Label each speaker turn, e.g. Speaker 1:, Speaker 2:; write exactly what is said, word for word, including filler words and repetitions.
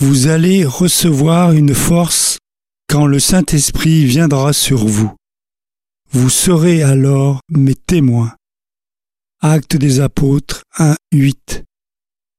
Speaker 1: Vous allez recevoir une force quand le Saint-Esprit viendra sur vous. Vous serez alors mes témoins. Actes des Apôtres un, huit.